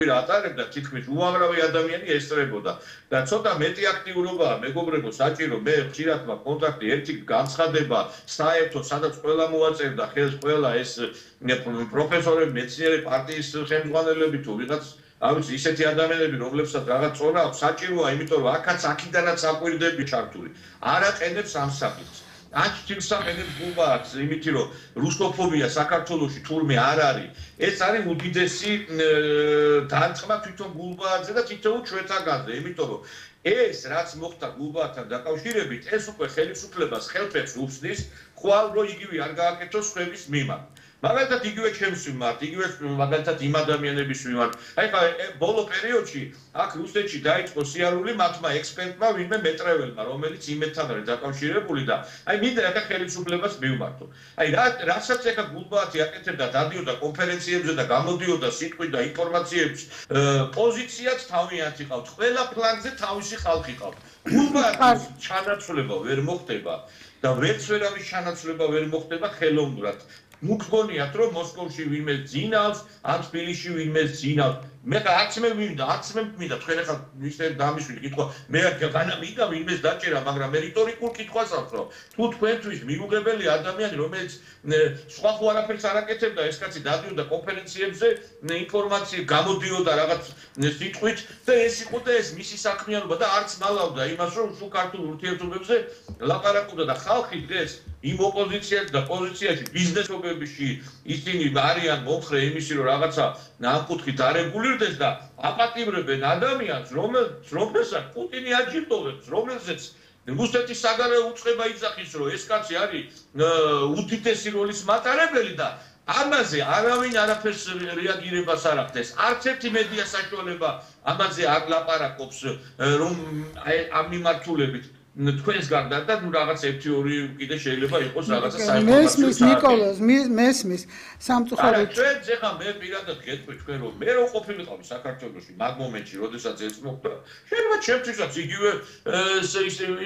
ატარებდა თითქმის უამრავი ადამიანი ესწრებოდა და ცოტა მეტი აქტიურობაა მეგობრებო საჭირო მე ხშირად მაქვს კონტაქტი ერთი განცხადება საერთოდ სადაც ყველა მოაწერდა ხელს ყველა ეს პროფესორები მეცნიერები პარტიის ხელმძღვანელები თუ ვიღაც ავიცი ისეთი ადამიანები რომლებსაც რაღაც წონა აქვს საჭიროა იმიტომ რომ აქიდანაც აკვირდები ჩართული არ აყენებს ამ საკითხს Aç timsaheni bulmak, imitiro, Rusofobia, საქართველოში თურმე არ არის. ეს არის უდიდესი დარტყმა თვითონ გულბააძე და თითოეულ ჩვენთაგანზე, იმიტომ რომ ეს რაც მოხდა გულბაათთან დაკავშირებით, ეს უკვე ხელისუფლებას ხელფეთს უსწრის, ხვალ რო იგივე არ გააკეთოს სხვების მიმართ. მაგალითად იგივე ჩემს მიმართ, იგივე მაგალითად იმ ადამიანების მიმართ. აი ხა ბოლო პერიოდში აქ რუსეთში დაიწყო სიარული მათმა ექსპერტმა ვინმე მეტრეველმა, რომელიც იმეთთან არის დაკავშირებული და აი მინდა ახლა ხელისუფლებას მივმართო. აი რასაც ახლა გულბაათი აკეთებდა, დადიოდა კონფერენციებზე და გამოდიოდა სიტყვით და ინფორმაციებს, პოზიციაც თავიანთი ყავთ. ყველა ფლანგზე თავისი ხალხი ყავთ. გულბაათის ჩანაცვლება ვერ მოხდება და ვერც ვერავის ჩანაცვლება ვერ მოხდება ხელოვნურად. მოგგონიათ რომ მოსკოვში ვინმე ძინავს, ან თბილისში ვინმე ძინავს. მე არც მე მინდა თქვენ ახლა ისე დამიშვით კითხვა, მე განა მინდა ვინმეს დაჭერა, მაგრამ მე რიტორიკულ კითხვას აქვს რომ თუ თქვენთვის მიუღებელი ადამიანი რომელიც სხვა ხო არაფერს არ აკეთებდა, ეს კაცი დადიოდა კონფერენციებზე, ინფორმაცია გამოდიოდა რაღაც სიტყვით და ეს იყო და ეს მისი საქმიანობა და არც მალავდა იმას რომ თუ ქართულ ურთიერთობებზე ლაპარაკობდა და ხალხი დღეს იმ ოპოზიციას და პოზიციაში ბიზნესობებში ისინი არიან მომხრე იმისი რომ რაღაცა ნაკუთხით არეგულირდეს და აპატიმრებენ ადამიანს რომელსაც პუტინი აჯილდოვებს რომელზეც რუსეთის საგარეო უწყება იძახის რომ ეს კაცი არის უდიდესი როლის მატარებელი და ამაზე არავინ არაფერს რეაგირებას არ ახდენს არც ერთი მედია საშუალება ამაზე არ ლაპარაკობს რომ ამ მიმართულებით თქვენს გარდა და ნუ რაღაც 1-2 კიდე შეიძლება იყოს რაღაცა საინფორმაციო მესმის ნიკოლოზ მესმის სამწუხაროდ ჩვენ ეხლა მე პირადად გეტყვი თქვენ რომ მე რო ყოფილიყავი საქართველოში მაგ მომენტში როდესაც ეს მოხდა შეიძლება ჩემთვისაც იგივე